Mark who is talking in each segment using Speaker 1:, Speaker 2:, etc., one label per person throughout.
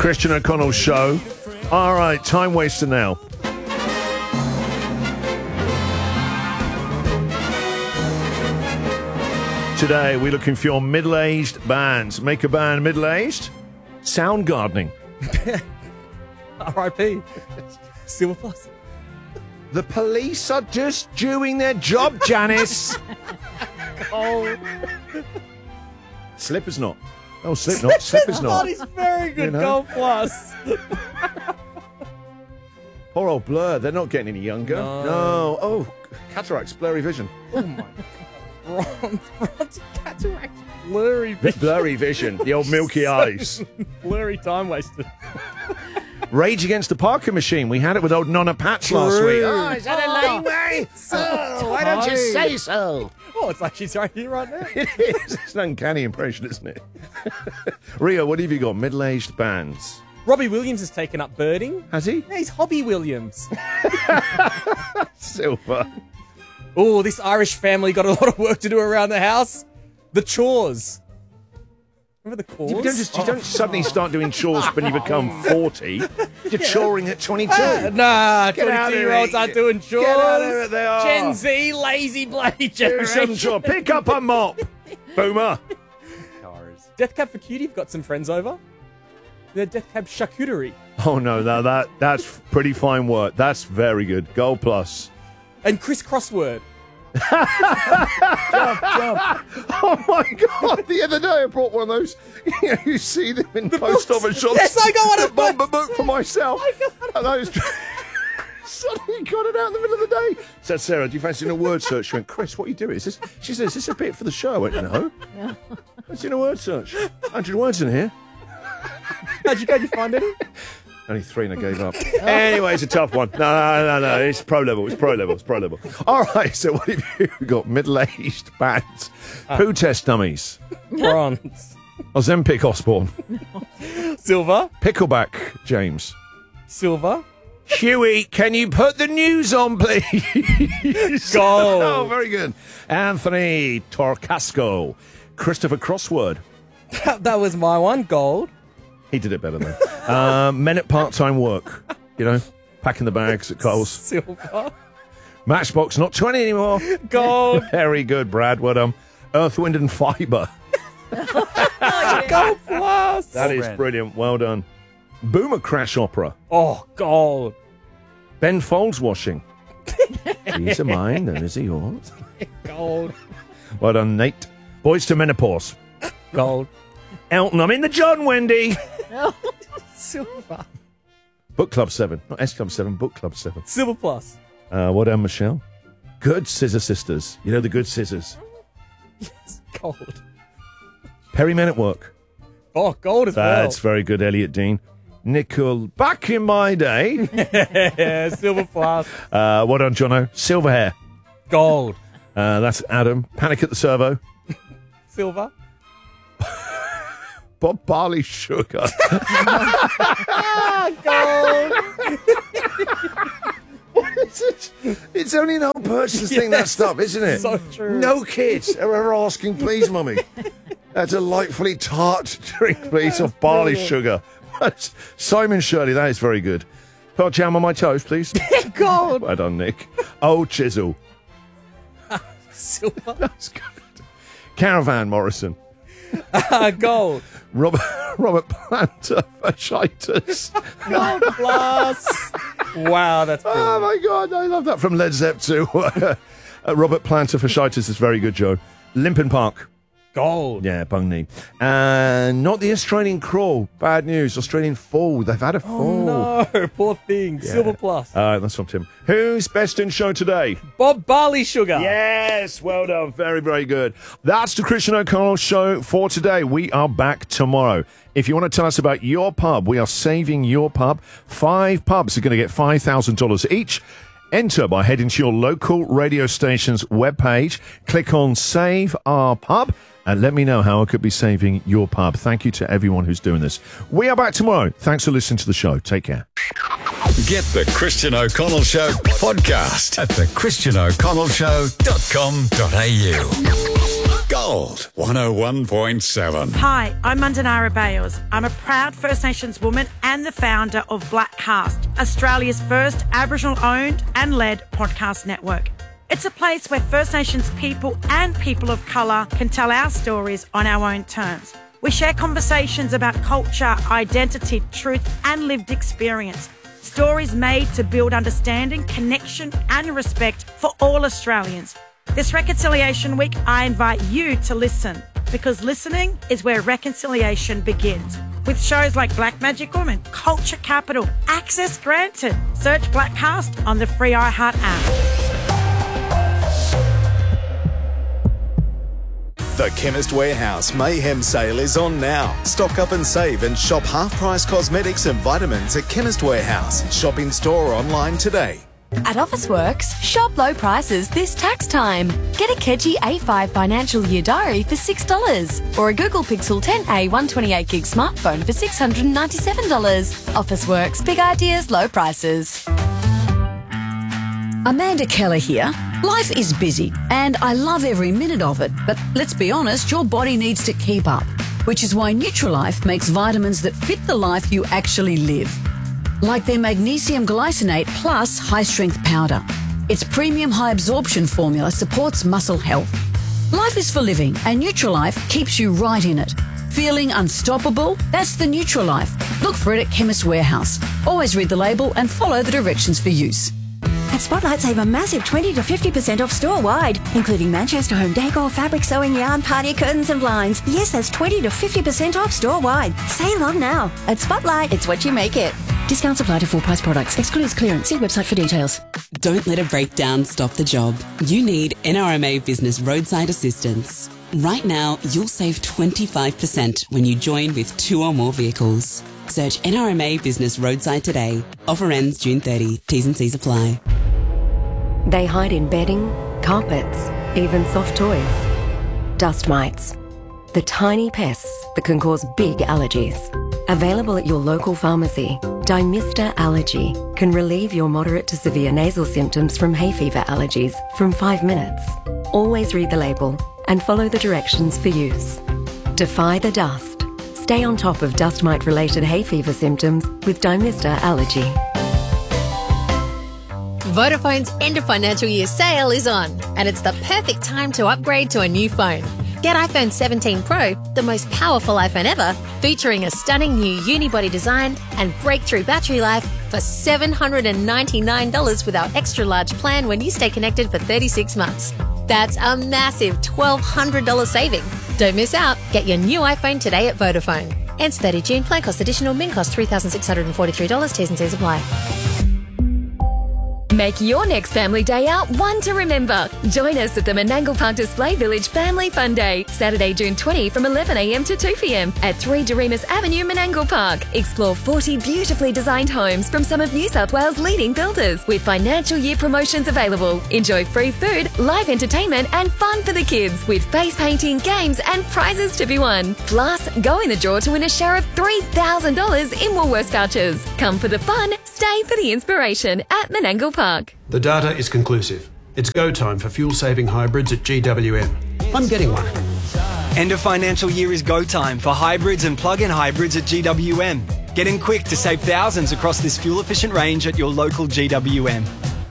Speaker 1: Christian O'Connell Show. All right, time waster now. Today, we're looking for your middle-aged bands. Make a band middle-aged? Sound gardening.
Speaker 2: R.I.P. Silver Plus.
Speaker 1: The police are just doing their job, Janice.
Speaker 2: Oh,
Speaker 1: Slipper's not. Oh, Slipper's not.
Speaker 2: That is very good.
Speaker 1: You know?
Speaker 2: Gold Plus.
Speaker 1: Poor old Blur. They're not getting any younger. No. Oh, cataracts, blurry vision.
Speaker 2: Oh my God. Bronze cataract. Blurry vision.
Speaker 1: Blurry vision. The old milky eyes.
Speaker 2: Blurry time wasted.
Speaker 1: Rage Against the Parker Machine. We had it with old Nonna Patch last week.
Speaker 2: Oh,
Speaker 1: is that a lame way? Oh, why don't you say so?
Speaker 2: Oh, it's like she's right here right now.
Speaker 1: It is. It's an uncanny impression, isn't it? Rio, what have you got? Middle-aged bands.
Speaker 2: Robbie Williams has taken up birding.
Speaker 1: Has he?
Speaker 2: Yeah, he's Hobby Williams.
Speaker 1: Silver.
Speaker 2: Oh, this Irish family got a lot of work to do around the house. The chores. Remember the chores?
Speaker 1: You don't suddenly start doing chores when you become 40. You're choring at 22.
Speaker 2: Nah,
Speaker 1: Get out of
Speaker 2: 22-year-olds
Speaker 1: it.
Speaker 2: aren't doing chores.
Speaker 1: Get out of it, they are.
Speaker 2: Gen Z, lazy bloody
Speaker 1: Do some
Speaker 2: generation.
Speaker 1: chore. Pick up a mop. Boomer.
Speaker 2: Death Cab for Cutie have got some friends over. They're Death Cab Charcuterie.
Speaker 1: Oh, no, that's pretty fine work. That's very good. Gold plus.
Speaker 2: And Chris Crossword.
Speaker 1: Oh, my God. The other day I brought one of those. You see them in post office shops.
Speaker 2: Yes, I got one
Speaker 1: A
Speaker 2: of those.
Speaker 1: bumper book for myself. And those. Suddenly got it out in the middle of the day. Said, Sarah, do you fancy a word search? She went, Chris, what are you doing? She says, is this a bit for the show? I went, no. What's in a word search? 100 words in here.
Speaker 2: How'd you go? Did you find any?
Speaker 1: Only 3 and I gave up. Anyway, it's a tough one. No. It's pro level. All right, so what have you got? Middle-aged bands. Poo test dummies.
Speaker 2: Bronze.
Speaker 1: Ozempic Osborne.
Speaker 2: Silver.
Speaker 1: Pickleback James.
Speaker 2: Silver.
Speaker 1: Huey, can you put the news on, please?
Speaker 2: Gold.
Speaker 1: Oh, very good. Anthony Torcasco. Christopher Crossword.
Speaker 2: That was my one. Gold.
Speaker 1: He did it better than. Men at part-time work. You know, packing the bags at Coles.
Speaker 2: Silver.
Speaker 1: Matchbox, not 20 anymore.
Speaker 2: Gold.
Speaker 1: Very good, Brad. Well done. Earth, Wind and Fibre.
Speaker 2: Gold Plus.
Speaker 1: That is brilliant. Well done. Boomer Crash Opera.
Speaker 2: Oh, gold.
Speaker 1: Ben Folds Washing. These are mine, and is he yours?
Speaker 2: Gold.
Speaker 1: Well done, Nate. Boys to Menopause.
Speaker 2: Gold.
Speaker 1: Elton, I'm in the John, Wendy.
Speaker 2: Silver.
Speaker 1: Book Club 7. Not S Club 7, Book Club 7.
Speaker 2: Silver Plus.
Speaker 1: Well done, Michelle. Good Scissor Sisters. You know the good scissors.
Speaker 2: Yes. Gold.
Speaker 1: Perry Men at Work.
Speaker 2: Oh, gold as well.
Speaker 1: That's very good, Elliot Dean. Nickel. Back in my day.
Speaker 2: Yeah, Silver Plus.
Speaker 1: Well done, Jono. Silver Hair.
Speaker 2: Gold.
Speaker 1: That's Adam. Panic at the Servo.
Speaker 2: Silver.
Speaker 1: Bob Barley Sugar.
Speaker 2: Gold.
Speaker 1: What is it? It's only an old person's thing, that stuff, isn't it?
Speaker 2: So true.
Speaker 1: No kids are ever asking, please, Mummy. A delightfully tart drink, please, of barley sugar. Simon Shirley, that is very good. Put jam on my toast, please.
Speaker 2: Gold.
Speaker 1: Well done, Nick. Oh, Chisel.
Speaker 2: Silver.
Speaker 1: That's good. Caravan Morrison.
Speaker 2: Gold.
Speaker 1: Robert Planter Fasciitis.
Speaker 2: Gold Plus. Wow, that's brilliant.
Speaker 1: Oh, my God. I love that from Led Zepp too. Robert Planter Fasciitis is very good, Joe. Lincoln Park.
Speaker 2: Gold.
Speaker 1: Yeah, bung knee. Not the Australian crawl. Bad news. Australian fall. They've had a fall.
Speaker 2: Oh, no. Poor thing.
Speaker 1: Yeah.
Speaker 2: Silver Plus.
Speaker 1: That's from Tim. Who's best in show today?
Speaker 2: Bob Barley Sugar.
Speaker 1: Yes, well done. Very, very good. That's the Christian O'Connell Show for today. We are back tomorrow. If you want to tell us about your pub, we are saving your pub. 5 pubs are going to get $5,000 each. Enter by heading to your local radio station's webpage. Click on Save Our Pub and let me know how I could be saving your pub. Thank you to everyone who's doing this. We are back tomorrow. Thanks for listening to the show. Take care.
Speaker 3: Get the Christian O'Connell Show podcast at thechristianoconnellshow.com.au. Go Gold 101.7.
Speaker 4: Hi, I'm Mundanara Bales. I'm a proud First Nations woman and the founder of Blackcast, Australia's first Aboriginal-owned and led podcast network. It's a place where First Nations people and people of colour can tell our stories on our own terms. We share conversations about culture, identity, truth and lived experience. Stories made to build understanding, connection and respect for all Australians. This Reconciliation Week, I invite you to listen, because listening is where reconciliation begins. With shows like Black Magic Woman, Culture Capital, Access Granted. Search Blackcast on the free iHeart app.
Speaker 5: The Chemist Warehouse Mayhem Sale is on now. Stock up and save and shop half-price cosmetics and vitamins at Chemist Warehouse. Shop in-store or online today.
Speaker 6: At Officeworks, shop low prices this tax time. Get a Keji A5 financial year diary for $6 or a Google Pixel 10a 128GB smartphone for $697. Officeworks, big ideas, low prices.
Speaker 7: Amanda Keller here. Life is busy and I love every minute of it, but let's be honest, your body needs to keep up, which is why Nutrilife makes vitamins that fit the life you actually live. Like their magnesium glycinate plus high-strength powder. Its premium high-absorption formula supports muscle health. Life is for living, and Nutrilife keeps you right in it. Feeling unstoppable? That's the Nutrilife. Look for it at Chemist Warehouse. Always read the label and follow the directions for use.
Speaker 8: At Spotlight, save a massive 20 to 50% off store-wide, including Manchester home decor, fabric sewing yarn, party curtains and blinds. Yes, that's 20 to 50% off store-wide. Save on now. At Spotlight, it's what you make it. Discounts apply to full-price products. Excludes clearance. See website for details.
Speaker 9: Don't let a breakdown stop the job. You need NRMA Business Roadside Assistance. Right now, you'll save 25% when you join with 2 or more vehicles. Search NRMA Business Roadside today. Offer ends June 30. T's and C's apply.
Speaker 10: They hide in bedding, carpets, even soft toys. Dust mites. The tiny pests that can cause big allergies. Available at your local pharmacy, Dymista Allergy can relieve your moderate to severe nasal symptoms from hay fever allergies from 5 minutes. Always read the label and follow the directions for use. Defy the dust. Stay on top of dust mite-related hay fever symptoms with Dymista Allergy.
Speaker 11: Vodafone's end of financial year sale is on, and it's the perfect time to upgrade to a new phone. Get iPhone 17 Pro, the most powerful iPhone ever, featuring a stunning new unibody design and breakthrough battery life for $799 with our extra large plan when you stay connected for 36 months. That's a massive $1,200 saving. Don't miss out. Get your new iPhone today at Vodafone. Ends 30 June. Plan cost additional. Min cost $3,643. T's and C's apply.
Speaker 12: Make your next family day out one to remember. Join us at the Menangle Park Display Village Family Fun Day, Saturday, June 20 from 11 a.m. to 2 p.m. at 3 Doremus Avenue, Menangle Park. Explore 40 beautifully designed homes from some of New South Wales' leading builders with financial year promotions available. Enjoy free food, live entertainment and fun for the kids with face painting, games and prizes to be won. Plus, go in the draw to win a share of $3,000 in Woolworths vouchers. Come for the fun, stay for the inspiration at Menangle Park.
Speaker 13: The data is conclusive. It's go time for fuel-saving hybrids at GWM. I'm getting one.
Speaker 14: End of financial year is go time for hybrids and plug-in hybrids at GWM. Get in quick to save thousands across this fuel-efficient range at your local GWM.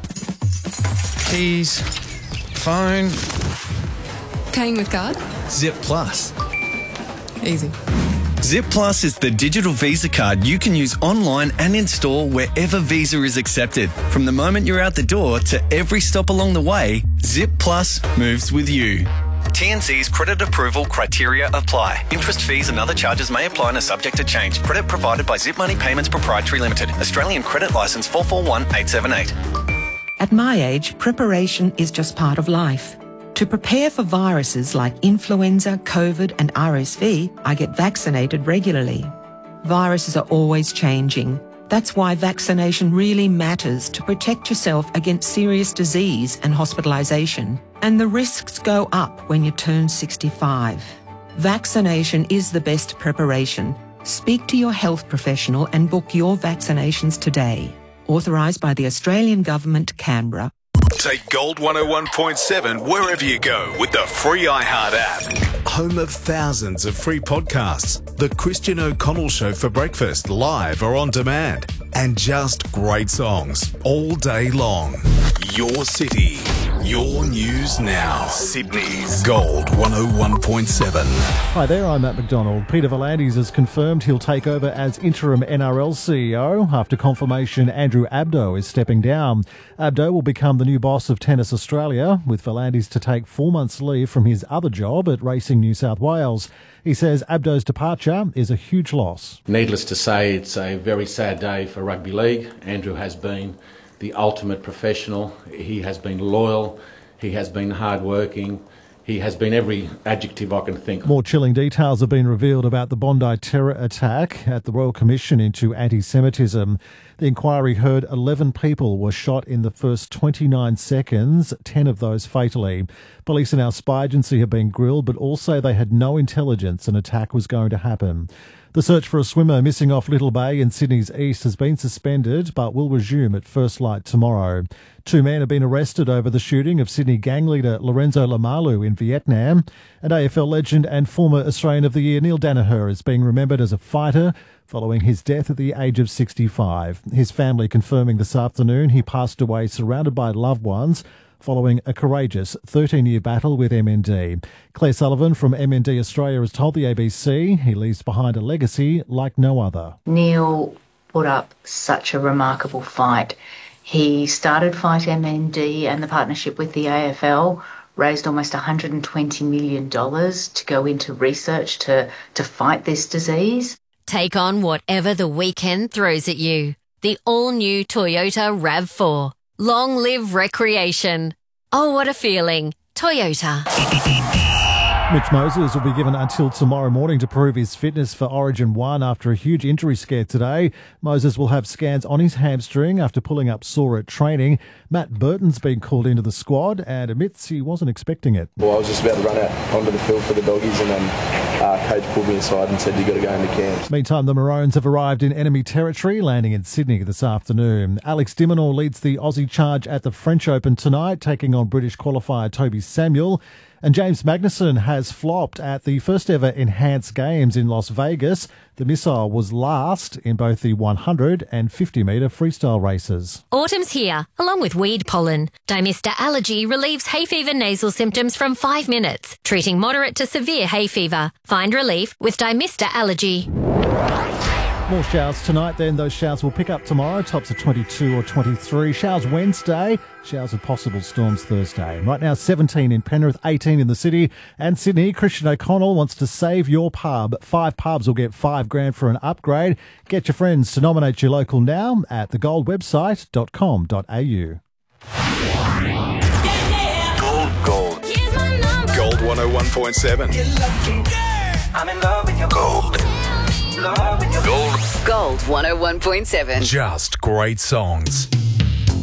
Speaker 15: Keys, phone.
Speaker 16: Paying with card?
Speaker 15: Zip Plus.
Speaker 16: Easy.
Speaker 15: Zip Plus is the digital Visa card you can use online and in store wherever Visa is accepted. From the moment you're out the door to every stop along the way, Zip Plus moves with you. TNC's credit approval criteria apply. Interest fees and other charges may apply and are subject to change. Credit provided by Zip Money Payments Proprietary Limited. Australian Credit Licence 441878.
Speaker 17: At my age, preparation is just part of life. To prepare for viruses like influenza, COVID and RSV, I get vaccinated regularly. Viruses are always changing. That's why vaccination really matters to protect yourself against serious disease and hospitalisation. And the risks go up when you turn 65. Vaccination is the best preparation. Speak to your health professional and book your vaccinations today. Authorised by the Australian Government, Canberra.
Speaker 5: Take Gold 101.7 wherever you go with the free iHeart app. home of thousands of free podcasts, The Christian O'Connell Show for breakfast, live or on demand, and just great songs all day long. Your city, your news now. Sydney's Gold 101.7.
Speaker 18: Hi there, I'm Matt McDonald. Peter V'landys has confirmed he'll take over as interim NRL CEO. After confirmation, Andrew Abdo is stepping down. Abdo will become the new boss of Tennis Australia, with V'landys to take 4 months leave from his other job at Racing New South Wales. He says Abdo's departure is a huge loss.
Speaker 19: Needless to say, it's a very sad day for rugby league. Andrew has been the ultimate professional. He has been loyal. He has been hardworking. He has been every adjective I can think of.
Speaker 18: More chilling details have been revealed about the Bondi terror attack at the Royal Commission into Anti-Semitism. The inquiry heard 11 people were shot in the first 29 seconds, 10 of those fatally. Police and our spy agency have been grilled, but also they had no intelligence an attack was going to happen. The search for a swimmer missing off Little Bay in Sydney's east has been suspended, but will resume at first light tomorrow. 2 men have been arrested over the shooting of Sydney gang leader Lorenzo Lamalu in Vietnam. And AFL legend and former Australian of the Year Neil Danaher is being remembered as a fighter following his death at the age of 65. His family confirming this afternoon he passed away surrounded by loved ones following a courageous 13-year battle with MND. Claire Sullivan from MND Australia has told the ABC he leaves behind a legacy like no other.
Speaker 20: Neil put up such a remarkable fight. He started Fight MND and the partnership with the AFL, raised almost $120 million to go into research to fight this disease.
Speaker 11: Take on whatever the weekend throws at you. The all-new Toyota RAV4. Long live recreation. Oh, what a feeling. Toyota.
Speaker 18: Mitch Moses will be given until tomorrow morning to prove his fitness for Origin 1 after a huge injury scare today. Moses will have scans on his hamstring after pulling up sore at training. Matt Burton's been called into the squad and admits he wasn't expecting it.
Speaker 21: Well, I was just about to run out onto the field for the doggies and then coach pulled me aside and said, "You've got to go into camp."
Speaker 18: Meantime, the Maroons have arrived in enemy territory, landing in Sydney this afternoon. Alex de Minaur leads the Aussie charge at the French Open tonight, taking on British qualifier Toby Samuel. And James Magnussen has flopped at the first ever Enhanced Games in Las Vegas. The missile was last in both the 100 and 50 metre freestyle races.
Speaker 11: Autumn's here, along with weed pollen. Dymista Allergy relieves hay fever nasal symptoms from 5 minutes, treating moderate to severe hay fever. Find relief with Dymista Allergy.
Speaker 18: More showers tonight, then those showers will pick up tomorrow. Tops of 22 or 23. Showers Wednesday. Showers of possible storms Thursday. Right now, 17 in Penrith, 18 in the city. And Sydney, Christian O'Connell wants to save your pub. 5 pubs will get $5,000 for an upgrade. Get your friends to nominate your local now at thegoldwebsite.com.au.
Speaker 5: Gold. Gold 101.7.
Speaker 22: I'm in love with your gold.
Speaker 5: Gold.
Speaker 22: Gold 101.7.
Speaker 5: Just great songs.